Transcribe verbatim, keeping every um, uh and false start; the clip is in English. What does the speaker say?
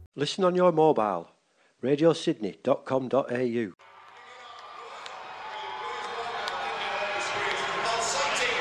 Listen on your mobile, radio sydney dot com dot a u. Something